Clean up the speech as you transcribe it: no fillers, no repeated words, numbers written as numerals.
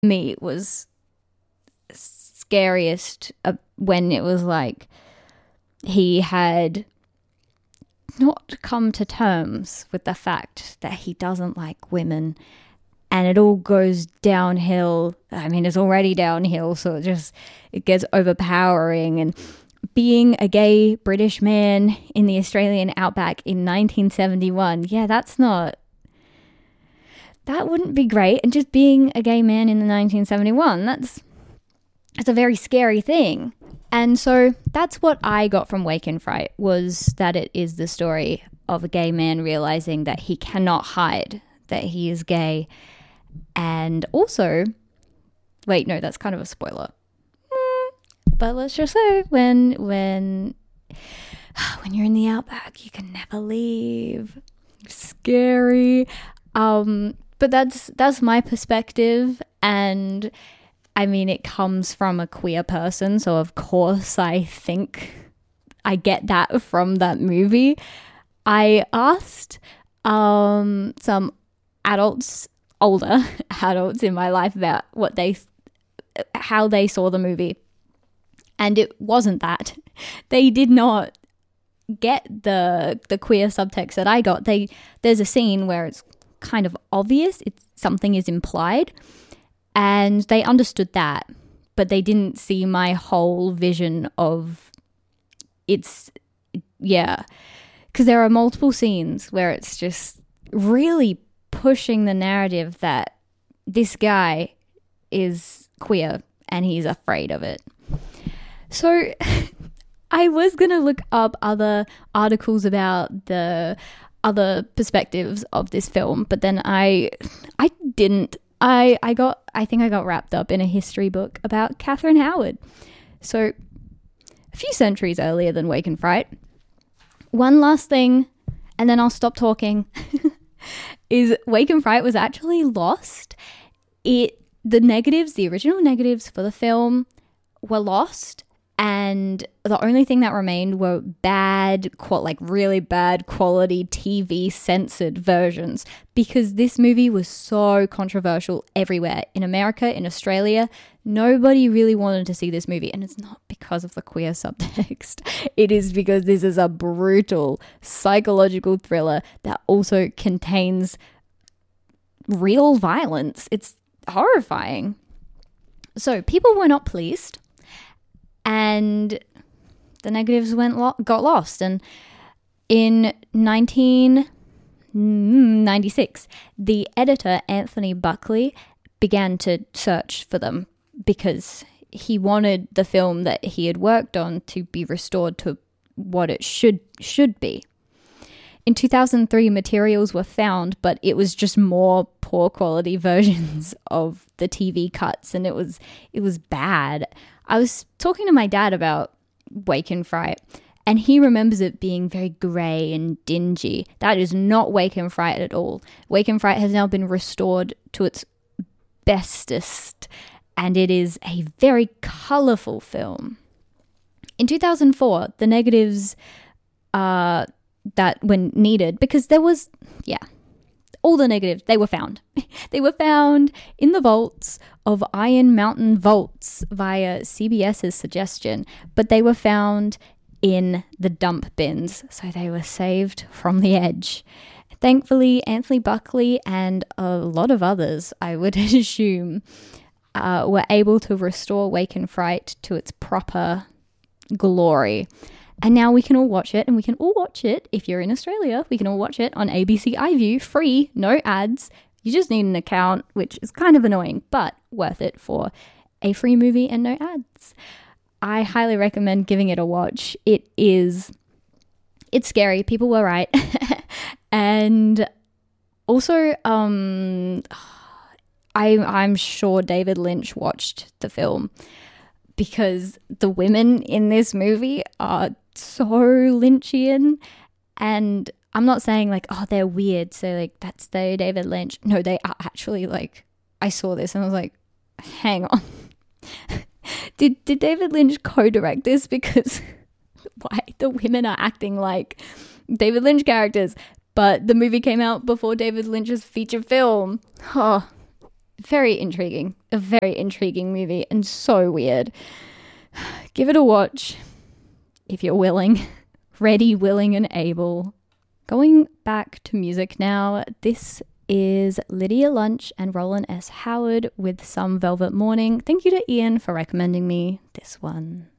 me was scariest when it was like he had not come to terms with the fact that he doesn't like women, and it all goes downhill. I mean, it's already downhill, so it gets overpowering. And being a gay British man in the Australian outback in 1971, yeah, that wouldn't be great. And just being a gay man in the 1971, that's a very scary thing. And so that's what I got from Wake in Fright, was that it is the story of a gay man realizing that he cannot hide that he is gay. And also, wait, no, that's kind of a spoiler. But let's just say when you're in the outback, you can never leave. Scary. But that's my perspective, and I mean, it comes from a queer person, so of course I think I get that from that movie. I asked some adults, older adults in my life, about how they saw the movie, and it wasn't that. They did not get the queer subtext that I got. There's a scene where it's kind of obvious, something is implied, and they understood that, but they didn't see my whole vision of because there are multiple scenes where it's just really pushing the narrative that this guy is queer and he's afraid of it. So I was going to look up other articles about the other perspectives of this film, but then I didn't. I think I got wrapped up in a history book about Catherine Howard. So a few centuries earlier than Wake in Fright. One last thing, and then I'll stop talking, is Wake in Fright was actually lost. The original negatives for the film were lost, and the only thing that remained were really bad quality TV censored versions, because this movie was so controversial everywhere. In America, in Australia, nobody really wanted to see this movie. And it's not because of the queer subtext. It is because this is a brutal psychological thriller that also contains real violence. It's horrifying. So people were not pleased, and the negatives got lost. And in 1996, the editor, Anthony Buckley, began to search for them because he wanted the film that he had worked on to be restored to what it should be. In 2003, materials were found, but it was just more poor quality versions of the TV cuts, and it was bad. I was talking to my dad about Wake in Fright, and he remembers it being very grey and dingy. That is not Wake in Fright at all. Wake in Fright has now been restored to its bestest, and it is a very colourful film. In 2004, the negatives that when needed, because there was, all the negatives, they were found. They were found in the vaults of Iron Mountain Vaults via CBS's suggestion, but they were found in the dump bins, so they were saved from the edge. Thankfully, Anthony Buckley and a lot of others, I would assume, were able to restore Wake in Fright to its proper glory. And now we can all watch it, and we can all watch it, if you're in Australia, we can all watch it on ABC iView, free, no ads. You just need an account, which is kind of annoying, but worth it for a free movie and no ads. I highly recommend giving it a watch. It's scary. People were right. And also, I'm sure David Lynch watched the film, because the women in this movie are so Lynchian. And I'm not saying like, oh, they're weird, so like that's the David Lynch. No, they are actually like, I saw this and I was like, hang on. Did David Lynch co-direct this? Because why the women are acting like David Lynch characters, but the movie came out before David Lynch's feature film. Oh, very intriguing. A very intriguing movie and so weird. Give it a watch if you're willing. Ready, willing, and able. Going back to music now. This is Lydia Lunch and Roland S. Howard with Some Velvet Morning. Thank you to Ian for recommending me this one.